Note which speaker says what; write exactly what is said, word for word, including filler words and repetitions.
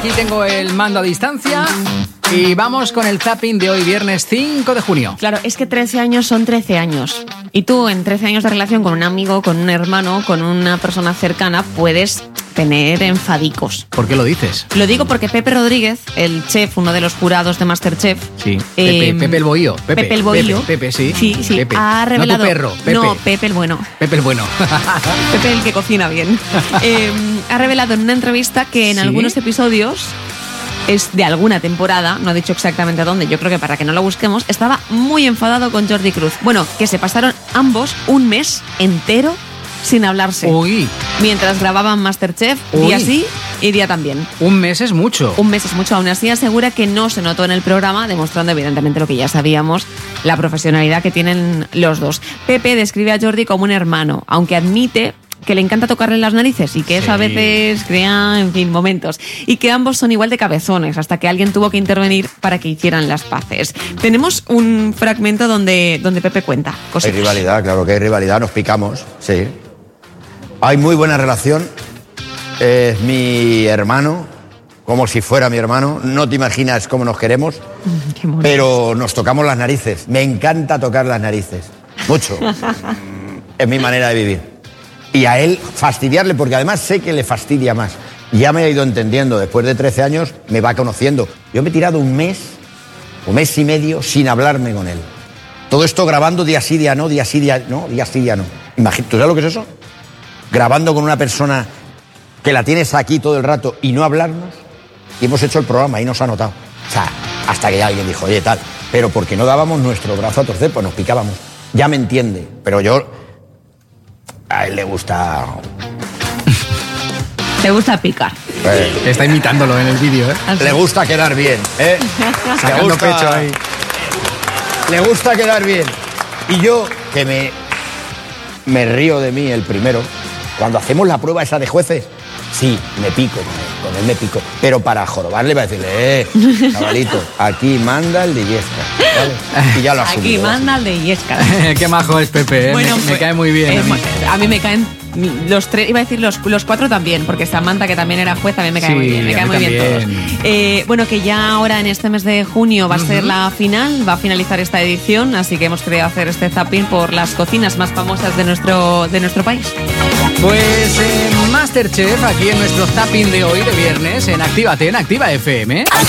Speaker 1: Aquí tengo el mando a distancia y vamos con el zapping de hoy, viernes cinco de junio.
Speaker 2: Claro, es que trece años son trece años. Y tú, en trece años de relación con un amigo, con un hermano, con una persona cercana, puedes tener enfadicos.
Speaker 1: ¿Por qué lo dices?
Speaker 2: Lo digo porque Pepe Rodríguez, el chef, uno de los jurados de MasterChef...
Speaker 1: Sí, Pepe,
Speaker 2: eh,
Speaker 1: Pepe el Bohío. Pepe,
Speaker 2: Pepe el Bohío.
Speaker 1: Pepe, Pepe, sí.
Speaker 2: Sí, sí,
Speaker 1: Pepe.
Speaker 2: ha revelado...
Speaker 1: No tu perro, Pepe.
Speaker 2: No, Pepe el bueno.
Speaker 1: Pepe el bueno.
Speaker 2: Pepe el que cocina bien. eh, ha revelado en una entrevista que en
Speaker 1: ¿Sí?
Speaker 2: algunos episodios... es de alguna temporada, no ha dicho exactamente dónde, yo creo que para que no lo busquemos, estaba muy enfadado con Jordi Cruz. Bueno, que se pasaron ambos un mes entero sin hablarse.
Speaker 1: Uy.
Speaker 2: Mientras grababan MasterChef,
Speaker 1: Uy.
Speaker 2: día sí y día también.
Speaker 1: Un mes es mucho.
Speaker 2: Un mes es mucho, aún así asegura que no se notó en el programa, demostrando evidentemente lo que ya sabíamos, la profesionalidad que tienen los dos. Pepe describe a Jordi como un hermano, aunque admite que le encanta tocarle las narices y que eso
Speaker 1: Sí.
Speaker 2: a veces crea, en fin, momentos. Y que ambos son igual de cabezones, hasta que alguien tuvo que intervenir para que hicieran las paces. Tenemos un fragmento donde, donde Pepe cuenta cosas.
Speaker 3: Hay rivalidad, claro que hay rivalidad, nos picamos, sí. Hay muy buena relación, es mi hermano, como si fuera mi hermano, no te imaginas cómo nos queremos,
Speaker 2: Qué mono.
Speaker 3: pero nos tocamos las narices, me encanta tocar las narices, mucho, es mi manera de vivir. Y a él fastidiarle, porque además sé que le fastidia más. Ya me he ido entendiendo, después de trece años me va conociendo. Yo me he tirado un mes, un mes y medio sin hablarme con él. Todo esto grabando día sí, día no, día sí, día no, día sí, día no. Imagínate, ¿tú sabes lo que es eso? Grabando con una persona que la tienes aquí todo el rato y no hablarnos. Y hemos hecho el programa y nos ha notado. O sea, hasta que ya alguien dijo, oye, tal. Pero porque no dábamos nuestro brazo a torcer, pues nos picábamos. Ya me entiende, pero yo... A él le gusta...
Speaker 2: Te gusta picar.
Speaker 3: eh,
Speaker 1: Está imitándolo en el vídeo, ¿eh?
Speaker 3: le gusta quedar bien, ¿eh?
Speaker 1: Sacando
Speaker 3: Le gusta-
Speaker 1: pecho ahí.
Speaker 3: Le gusta quedar bien. Y yo, que me, me río de mí el primero, cuando hacemos la prueba esa de jueces, sí, me pico con él, con él me pico. Pero para jorobarle, para decirle, eh, chavalito, aquí manda el de Yesca, ¿vale? Y ya lo ha
Speaker 2: Aquí
Speaker 3: asumido,
Speaker 2: manda el de Illesca.
Speaker 1: Qué majo es Pepe, ¿eh?
Speaker 2: Bueno,
Speaker 1: me, me
Speaker 2: pues,
Speaker 1: cae muy bien.
Speaker 2: eh,
Speaker 1: a mí.
Speaker 2: a mí me caen los tres, iba a decir los, los cuatro también, porque Samantha, que también era juez, también me cae
Speaker 1: Sí,
Speaker 2: muy bien, me
Speaker 1: a
Speaker 2: cae
Speaker 1: mí
Speaker 2: muy bien
Speaker 1: también.
Speaker 2: todos. Eh, bueno, que ya ahora en este mes de junio va a ser la final, va a finalizar esta edición, así que hemos querido hacer este zapping por las cocinas más famosas de nuestro, de nuestro país.
Speaker 1: Pues en Masterchef, aquí en nuestro zapping de hoy de viernes, en Actívate, en Activa F M.